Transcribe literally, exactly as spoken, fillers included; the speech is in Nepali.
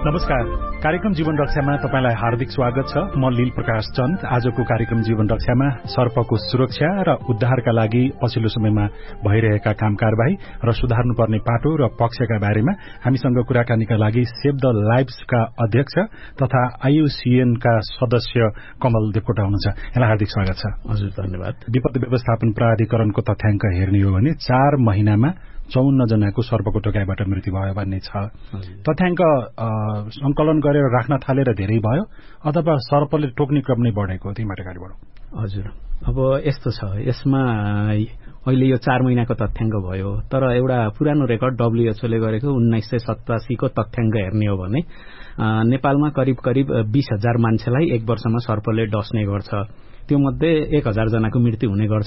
नमस्कार, कार्यक्रम जीवन रक्षामा तपाईलाई हार्दिक स्वागत छ। म लील प्रकाश चन्द। आजको कार्यक्रम जीवन रक्षामा सर्पको सुरक्षा र उद्धारका लागि पछिल्लो समयमा भइरहेका काम कारबाही र सुधार्नुपर्ने पाटो र पक्षका बारेमा हामीसँग कुराकानीका लागि सेभ द लाइभ्सका अध्यक्ष तथा आईयूसीएनका सदस्य कमल देवकोटा हुनुहुन्छ। यहाँलाई हार्दिक स्वागत छ। हजुर, धन्यवाद। विपत्ति व्यवस्थापन प्राधिकरणको तथ्याङ्क हेर्ने हो भने चार महिनामा चौन्न जनाको सर्पको टोकाइबाट मृत्यु भयो भन्ने छ। तथ्याङ्क संकलन गरेर राख्न थालेर धेरै भयो अथवा सर्पले टोक्ने क्रम नै बढेको हो? त्यहीबाट अगाडि बढौँ। हजुर, अब यस्तो छ, यसमा अहिले यो चार महिनाको तथ्याङ्क भयो, तर एउटा पुरानो रेकर्ड डब्ल्युएचओले गरेको उन्नाइस सय सतासीको तथ्याङ्क हेर्ने हो भने नेपालमा करिब करिब बीस हजार मान्छेलाई एक वर्षमा सर्पले डस्ने गर्छ। त्यो मध्ये एक हजार जनाको मृत्यु हुने गर्छ